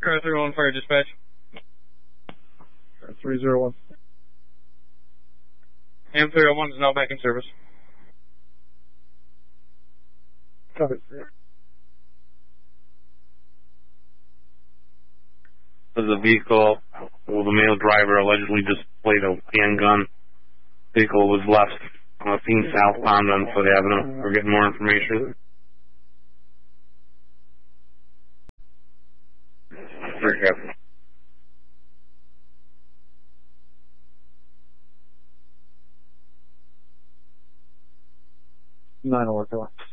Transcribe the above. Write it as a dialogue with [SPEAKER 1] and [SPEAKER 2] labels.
[SPEAKER 1] Car 301 Fire Dispatch.
[SPEAKER 2] Car 301.
[SPEAKER 1] AM 301 is now back in service.
[SPEAKER 2] Copy.
[SPEAKER 3] There's a vehicle with a male driver allegedly displayed a handgun. Vehicle was left seen southbound on Foot Avenue. We're getting more information. Okay.
[SPEAKER 2] 9 over,